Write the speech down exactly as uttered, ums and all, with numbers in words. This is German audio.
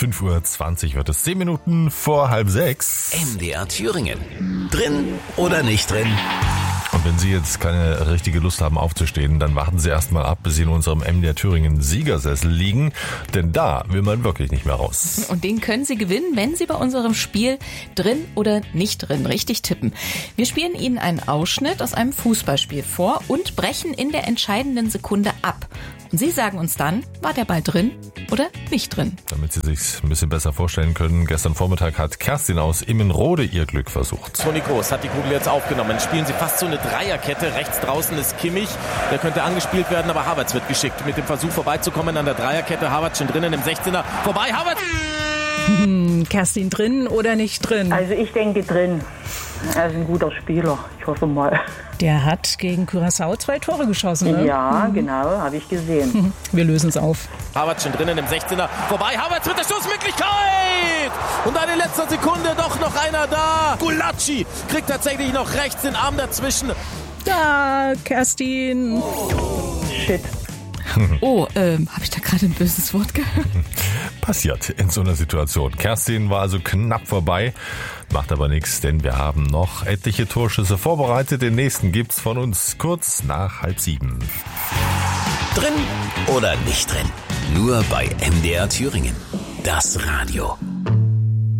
fünf Uhr zwanzig wird es, zehn Minuten vor halb sechs. M D R Thüringen. Drin oder nicht drin? Und wenn Sie jetzt keine richtige Lust haben aufzustehen, dann warten Sie erstmal ab, bis Sie in unserem M D R Thüringen Siegersessel liegen. Denn da will man wirklich nicht mehr raus. Und den können Sie gewinnen, wenn Sie bei unserem Spiel drin oder nicht drin richtig tippen. Wir spielen Ihnen einen Ausschnitt aus einem Fußballspiel vor und brechen in der entscheidenden Sekunde ab. Und Sie sagen uns dann, war der Ball drin oder nicht drin? Damit Sie sich ein bisschen besser vorstellen können, gestern Vormittag hat Kerstin aus Immenrode ihr Glück versucht. Toni Kroos hat die Kugel jetzt aufgenommen. Spielen sie fast so eine Dreierkette. Rechts draußen ist Kimmich. Der könnte angespielt werden, aber Havertz wird geschickt. Mit dem Versuch vorbeizukommen an der Dreierkette. Havertz schon drinnen im sechzehner. Vorbei, Havertz! Hm, Kerstin, drin oder nicht drin? Also ich denke drin. Er ist ein guter Spieler. Ich hoffe mal. Der hat gegen Curaçao zwei Tore geschossen, ne? Ja, mhm. genau, habe ich gesehen. Wir lösen es auf. Havertz schon drinnen im sechzehner. Vorbei, Havertz mit der Schussmöglichkeit! Und dann in letzter Sekunde doch noch einer da. Gulacsi kriegt tatsächlich noch rechts den Arm dazwischen. Da, Kerstin. Shit. Oh, ähm, habe ich da gerade ein böses Wort gehört? Passiert in so einer Situation. Kerstin war also knapp vorbei, macht aber nichts, denn wir haben noch etliche Torschüsse vorbereitet. Den nächsten gibt's von uns kurz nach halb sieben. Drin oder nicht drin? Nur bei M D R Thüringen. Das Radio.